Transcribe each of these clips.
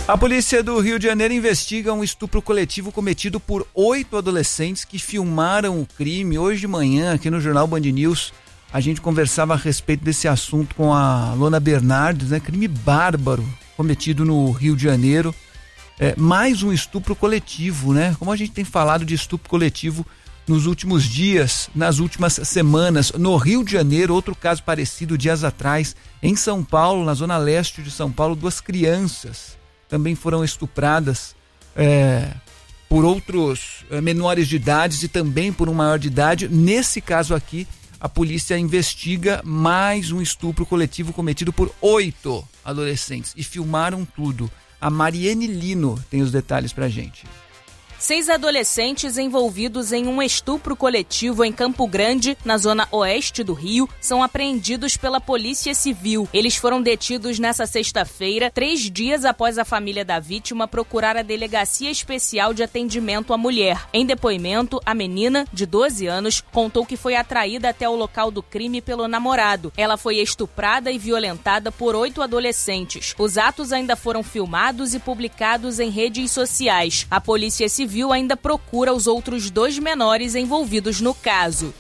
A polícia do Rio de Janeiro investiga um estupro coletivo cometido por 8 adolescentes que filmaram o crime. Hoje de manhã, aqui no Jornal Band News, a gente conversava a respeito desse assunto com a Lona Bernardes, né? Crime bárbaro cometido no Rio de Janeiro. Mais um estupro coletivo, né? Como a gente tem falado de estupro coletivo nos últimos dias, nas últimas semanas. No Rio de Janeiro, outro caso parecido dias atrás. Em São Paulo, na zona leste de São Paulo, 2 crianças também foram estupradas por outros menores de idade e também por um maior de idade. Nesse caso aqui, a polícia investiga mais um estupro coletivo cometido por 8 adolescentes e filmaram tudo. A Mariene Lino tem os detalhes pra gente. 6 adolescentes envolvidos em um estupro coletivo em Campo Grande, na zona oeste do Rio, são apreendidos pela Polícia Civil. Eles foram detidos nesta sexta-feira, 3 dias após a família da vítima procurar a Delegacia Especial de Atendimento à Mulher. Em depoimento, a menina, de 12 anos, contou que foi atraída até o local do crime pelo namorado. Ela foi estuprada e violentada por 8 adolescentes. Os atos ainda foram filmados e publicados em redes sociais. A Polícia Civil ainda procura os outros 2 menores envolvidos no caso.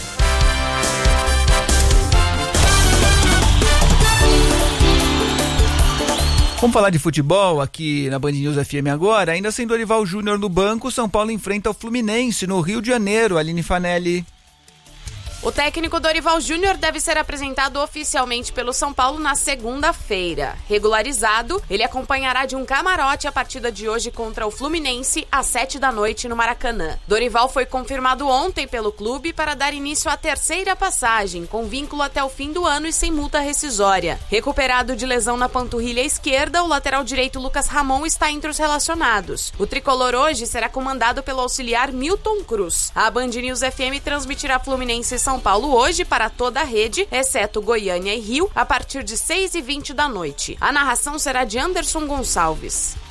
Vamos falar de futebol aqui na Band News FM agora. Ainda sem Dorival Júnior no banco, São Paulo enfrenta o Fluminense no Rio de Janeiro. Aline Fanelli. O técnico Dorival Júnior deve ser apresentado oficialmente pelo São Paulo na segunda-feira. Regularizado, ele acompanhará de um camarote a partida de hoje contra o Fluminense às 19h no Maracanã. Dorival foi confirmado ontem pelo clube para dar início à 3ª passagem, com vínculo até o fim do ano e sem multa rescisória. Recuperado de lesão na panturrilha esquerda, o lateral direito Lucas Ramon está entre os relacionados. O tricolor hoje será comandado pelo auxiliar Milton Cruz. A Band News FM transmitirá Fluminense e São Paulo hoje para toda a rede, exceto Goiânia e Rio, a partir de 6h20 da noite. A narração será de Anderson Gonçalves.